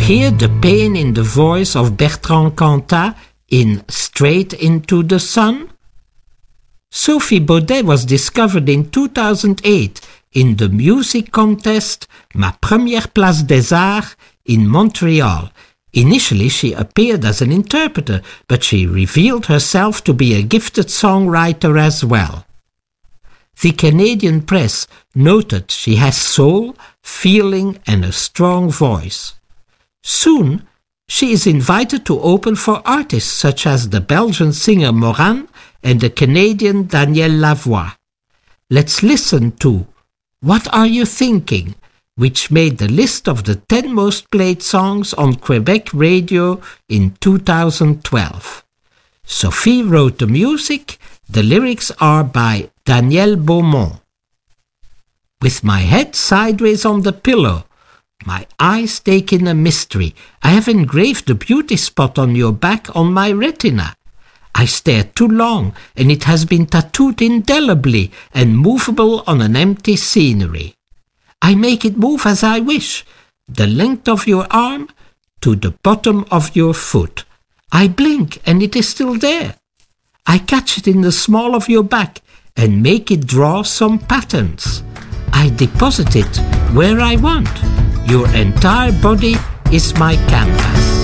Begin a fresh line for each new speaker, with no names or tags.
Hear the pain in the voice of Bertrand Cantat in Straight into the Sun? Sophie Baudet was discovered in 2008 in the music contest Ma Première Place des Arts in Montreal. Initially, she appeared as an interpreter, but she revealed herself to be a gifted songwriter as well. The Canadian press noted she has soul, feeling, and a strong voice. Soon, she is invited to open for artists such as the Belgian singer Moran and the Canadian Danielle Lavoie. Let's listen to What Are You Thinking?, which made the list of the 10 most played songs on Quebec radio in 2012. Sophie wrote the music. The lyrics are by Danielle Beaumont. With my head sideways on the pillow, my eyes take in a mystery. I have engraved the beauty spot on your back on my retina. I stared too long, and it has been tattooed indelibly and movable on an empty scenery. I make it move as I wish, the length of your arm to the bottom of your foot. I blink, and it is still there. I catch it in the small of your back and make it draw some patterns. I deposit it where I want. Your entire body is my canvas.